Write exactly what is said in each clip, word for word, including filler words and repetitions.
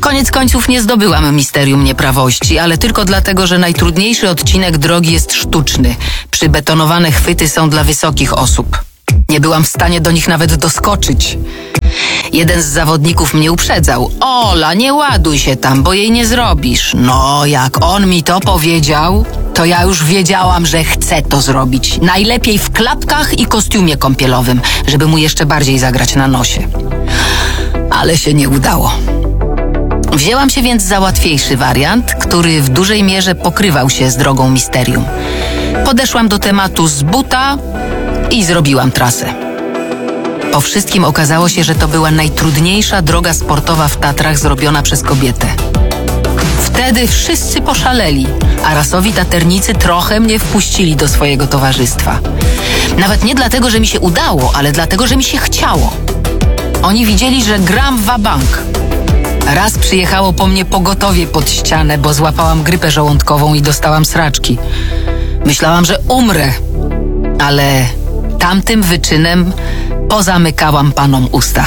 Koniec końców nie zdobyłam misterium nieprawości, ale tylko dlatego, że najtrudniejszy odcinek drogi jest sztuczny. Przybetonowane chwyty są dla wysokich osób. Nie byłam w stanie do nich nawet doskoczyć. Jeden z zawodników mnie uprzedzał. Ola, nie ładuj się tam, bo jej nie zrobisz. No, jak on mi to powiedział, to ja już wiedziałam, że chcę to zrobić. Najlepiej w klapkach i kostiumie kąpielowym, żeby mu jeszcze bardziej zagrać na nosie. Ale się nie udało. Wzięłam się więc za łatwiejszy wariant, który w dużej mierze pokrywał się z drogą misterium. Podeszłam do tematu z buta i zrobiłam trasę. Po wszystkim okazało się, że to była najtrudniejsza droga sportowa w Tatrach zrobiona przez kobietę. Wtedy wszyscy poszaleli, a rasowi taternicy trochę mnie wpuścili do swojego towarzystwa. Nawet nie dlatego, że mi się udało, ale dlatego, że mi się chciało. Oni widzieli, że gram w wabank. Raz przyjechało po mnie pogotowie pod ścianę, bo złapałam grypę żołądkową i dostałam sraczki. Myślałam, że umrę, ale tamtym wyczynem pozamykałam panom usta.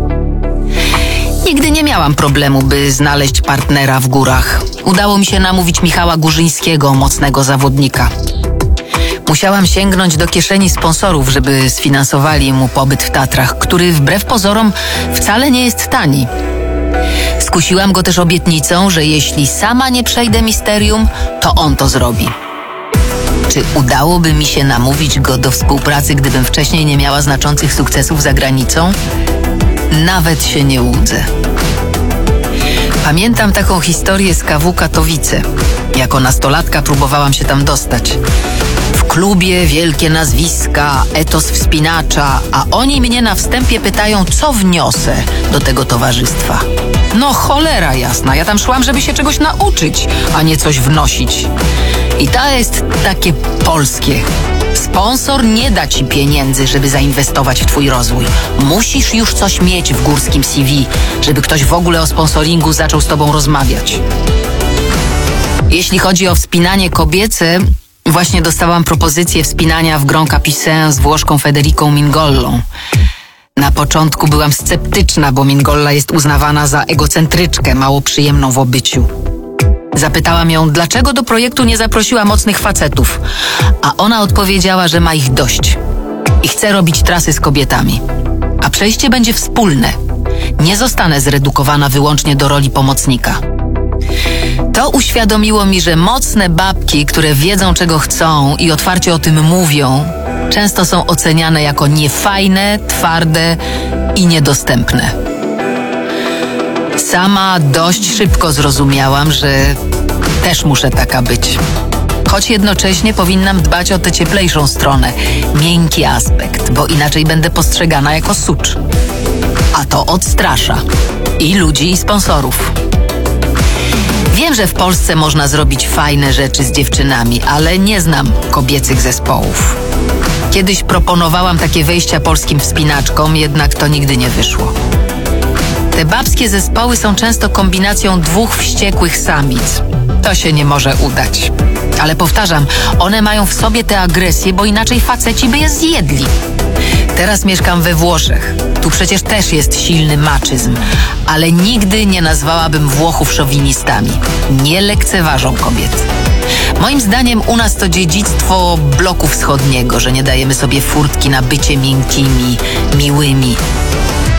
Nigdy nie miałam problemu, by znaleźć partnera w górach. Udało mi się namówić Michała Górzyńskiego, mocnego zawodnika. Musiałam sięgnąć do kieszeni sponsorów, żeby sfinansowali mu pobyt w Tatrach, który wbrew pozorom wcale nie jest tani. Skusiłam go też obietnicą, że jeśli sama nie przejdę misterium, to on to zrobi. Czy udałoby mi się namówić go do współpracy, gdybym wcześniej nie miała znaczących sukcesów za granicą? Nawet się nie łudzę. Pamiętam taką historię z K W Katowice. Jako nastolatka próbowałam się tam dostać. W klubie wielkie nazwiska, etos wspinacza, a oni mnie na wstępie pytają, co wniosę do tego towarzystwa. No cholera jasna, ja tam szłam, żeby się czegoś nauczyć, a nie coś wnosić. I to jest takie polskie. Sponsor nie da ci pieniędzy, żeby zainwestować w twój rozwój. Musisz już coś mieć w górskim C V, żeby ktoś w ogóle o sponsoringu zaczął z tobą rozmawiać. Jeśli chodzi o wspinanie kobiece, właśnie dostałam propozycję wspinania w Grand Capucin z Włoszką Federiką Mingollą. Na początku byłam sceptyczna, bo Mingolla jest uznawana za egocentryczkę, mało przyjemną w obyciu. Zapytałam ją, dlaczego do projektu nie zaprosiła mocnych facetów, a ona odpowiedziała, że ma ich dość i chce robić trasy z kobietami. A przejście będzie wspólne. Nie zostanę zredukowana wyłącznie do roli pomocnika. To uświadomiło mi, że mocne babki, które wiedzą, czego chcą i otwarcie o tym mówią, często są oceniane jako niefajne, twarde i niedostępne. Sama dość szybko zrozumiałam, że też muszę taka być. Choć jednocześnie powinnam dbać o tę cieplejszą stronę, miękki aspekt, bo inaczej będę postrzegana jako sucz. A to odstrasza i ludzi, i sponsorów. Wiem, że w Polsce można zrobić fajne rzeczy z dziewczynami, ale nie znam kobiecych zespołów. Kiedyś proponowałam takie wejścia polskim wspinaczkom, jednak to nigdy nie wyszło. Te babskie zespoły są często kombinacją dwóch wściekłych samic. To się nie może udać. Ale powtarzam, one mają w sobie tę agresję, bo inaczej faceci by je zjedli. Teraz mieszkam we Włoszech. Tu przecież też jest silny maczyzm, ale nigdy nie nazwałabym Włochów szowinistami. Nie lekceważą kobiet. Moim zdaniem u nas to dziedzictwo bloku wschodniego, że nie dajemy sobie furtki na bycie miękkimi, miłymi.